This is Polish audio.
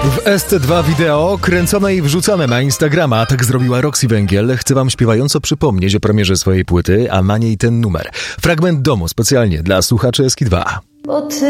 W SC2 wideo kręcone i wrzucane na Instagrama. Tak zrobiła Roxy Węgiel. Chcę wam śpiewająco przypomnieć o premierze swojej płyty, a na niej ten numer. Fragment domu specjalnie dla słuchaczy SK2.